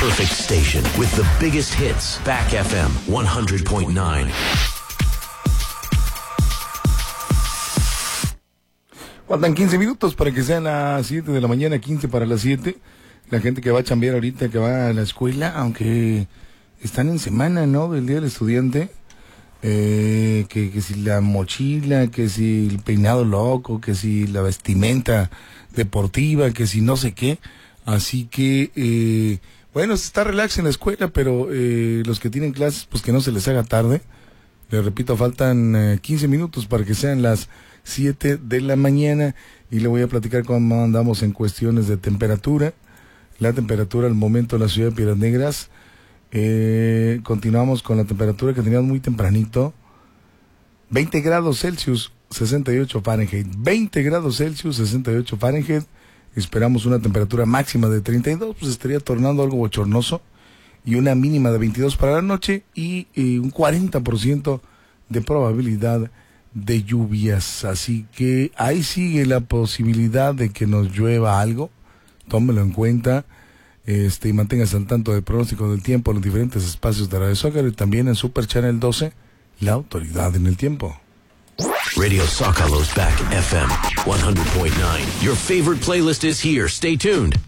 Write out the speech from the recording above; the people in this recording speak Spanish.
perfect station with the biggest hits. Back FM 100.9. Faltan 15 minutos para que sean las 7 de la mañana, 15 para las 7. La gente que va a chambear ahorita, que va a la escuela, aunque están en semana, ¿no? Del Día del Estudiante. Que si la mochila, que si el peinado loco, que si la vestimenta deportiva, que si no sé qué. Así que, bueno, se está relax en la escuela, pero los que tienen clases, pues que no se les haga tarde. Les repito, faltan 15 minutos para que sean las 7 de la mañana y le voy a platicar cómo andamos en cuestiones de temperatura. La temperatura al momento en la ciudad de Piedras Negras. Continuamos con la temperatura que teníamos muy tempranito. 20 grados Celsius, 68 Fahrenheit. 20 grados Celsius, 68 Fahrenheit. Esperamos una temperatura máxima de 32, pues estaría tornando algo bochornoso. Y una mínima de 22 para la noche y un 40% de probabilidad de lluvias. Así que ahí sigue la posibilidad de que nos llueva algo. Tómelo en cuenta. Y manténgase al tanto del pronóstico del tiempo en los diferentes espacios de Radio Zócalo y también en Super Channel 12, la autoridad en el tiempo. Radio Zócalo's Back FM 100.9. Your favorite playlist is here. Stay tuned.